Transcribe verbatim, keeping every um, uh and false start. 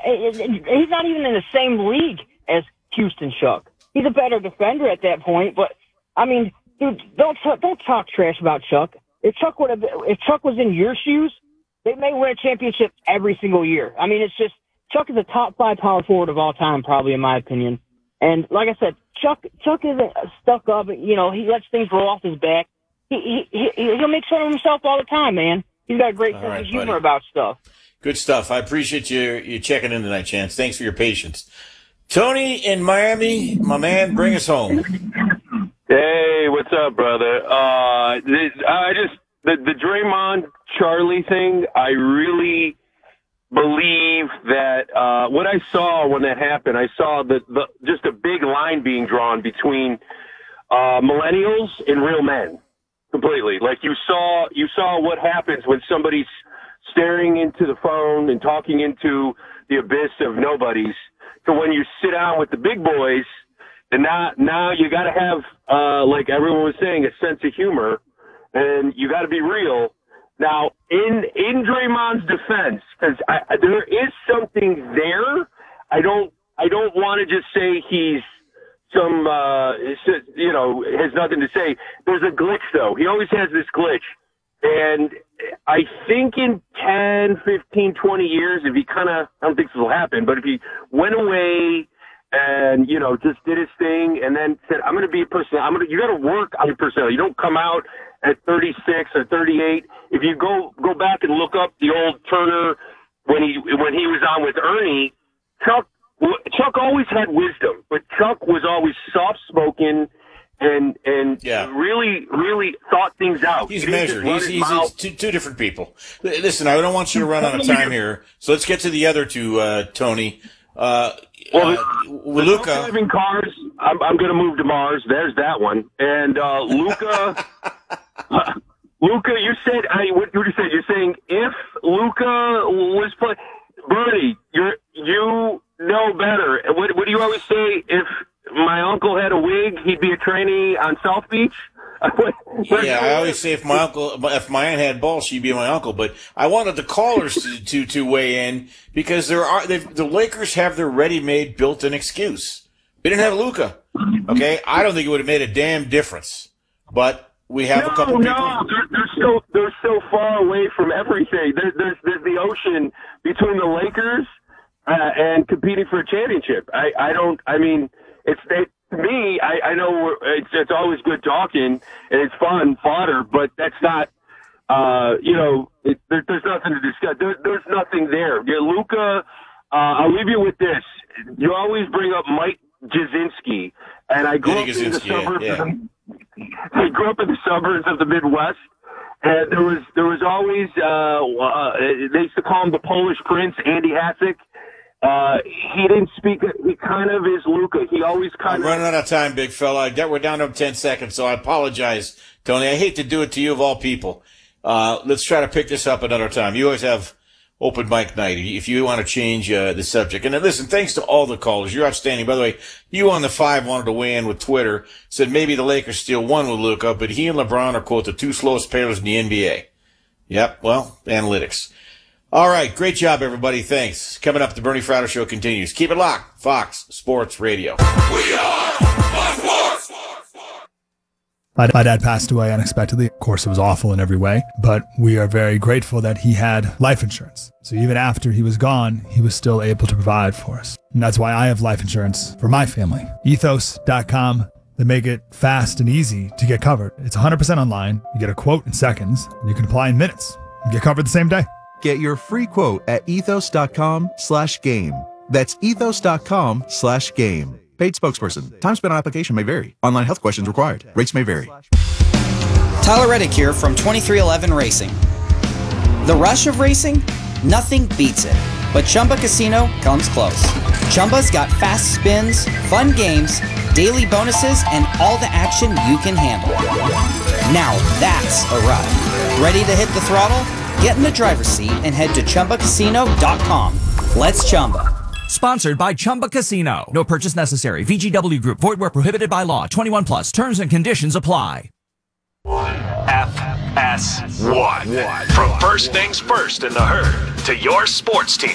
it, it, he's not even in the same league as Houston Chuck. He's a better defender at that point, but I mean, dude, don't don't talk trash about Chuck. If Chuck would have, if Chuck was in your shoes, they may win a championship every single year. I mean, it's just Chuck is a top five power forward of all time, probably in my opinion. And like I said, Chuck Chuck isn't stuck up. You know, he lets things roll off his back. He he, he he'll make fun of himself all the time, man. He's got a great sense of humor about stuff. Good stuff. I appreciate you you checking in tonight, Chance. Thanks for your patience. Tony in Miami, my man, bring us home. Hey, what's up, brother? Uh, this, I just the the Draymond Charlie thing. I really believe that uh, what I saw when that happened, I saw the, the just a big line being drawn between uh, millennials and real men. Completely. Like you saw, you saw what happens when somebody's staring into the phone and talking into the abyss of nobodies. So when you sit down with the big boys, and now, now you got to have, uh, like everyone was saying, a sense of humor, and you got to be real. Now, in in Draymond's defense, because there is something there, I don't I don't want to just say he's some, uh, you know, has nothing to say. There's a glitch, though. He always has this glitch. And I think in ten, fifteen, twenty years, if he kind of, I don't think this will happen, but if he went away and, you know, just did his thing and then said, I'm going to be a person, I'm going to, you got to work on your personality. You don't come out at thirty-six or thirty-eight. If you go, go back and look up the old Turner when he, when he was on with Ernie, Chuck, Chuck always had wisdom, but Chuck was always soft-spoken and and yeah. really, really thought things out. He's measured. He's, he's, he's two, two different people. Listen, I don't want you to run out of time here, so let's get to the other two, uh, Tony. Uh, well, uh, Luka. Driving cars, I'm, I'm going to move to Mars. There's that one. And uh, Luka, uh, Luka, you said, I, what you said, you're saying if Luka was playing, Bernie, you're, you know better. What, what do you always say? If my uncle had a wig, he'd be a trainee on South Beach? Yeah, I always say if my uncle, if my aunt had balls, she'd be my uncle. But I wanted the callers to to, to weigh in because there are the Lakers have their ready-made, built-in excuse. We didn't have Luka. Okay, I don't think it would have made a damn difference. But we have no, a couple. No, people. no, they're, they're so they're so far away from everything. There, there's there's the ocean between the Lakers uh, and competing for a championship. I I don't. I mean, it's they. To me, I, I know we're, it's, it's always good talking and it's fun fodder, but that's not, uh, you know, it, there, there's nothing to discuss. There, there's nothing there. Yeah, Luka, uh, I'll leave you with this. You always bring up Mike Jasinski, and I grew up in the suburbs. Yeah, yeah. Of the, I grew up in the suburbs of the Midwest, and there was there was always uh, uh, they used to call him the Polish Prince, Andy Hasek. Uh, he didn't speak. He kind of is Luka. He always kind I'm of. I'm running out of time, big fella. We're down to ten seconds, so I apologize, Tony. I hate to do it to you of all people. Uh, let's try to pick this up another time. You always have open mic night if you want to change uh, the subject. And then listen, thanks to all the callers. You're outstanding. By the way, you on the five wanted to weigh in with Twitter. Said maybe the Lakers still won with Luka, but he and LeBron are, quote, the two slowest players in the N B A. Yep. Well, analytics. All right. Great job, everybody. Thanks. Coming up, the Bernie Fratto Show continues. Keep it locked. Fox Sports Radio. We are Fox Sports. My, my dad passed away unexpectedly. Of course, it was awful in every way, but we are very grateful that he had life insurance. So even after he was gone, he was still able to provide for us. And that's why I have life insurance for my family. ethos dot com. They make it fast and easy to get covered. It's one hundred percent online. You get a quote in seconds, and you can apply in minutes. You get covered the same day. Get your free quote at ethos dot com slash game. That's ethos dot com slash game. Paid spokesperson. Time spent on application may vary. Online health questions required. Rates may vary. Tyler Reddick here from twenty-three eleven Racing. The rush of racing? Nothing beats it. But Chumba Casino comes close. Chumba's got fast spins, fun games, daily bonuses, and all the action you can handle. Now that's a ride. Ready to hit the throttle? Get in the driver's seat and head to Chumba Casino dot com. Let's Chumba. Sponsored by Chumba Casino. No purchase necessary. V G W Group. Void where prohibited by law. twenty-one plus. Terms and conditions apply. F S one. From first things first in the herd to your sports team.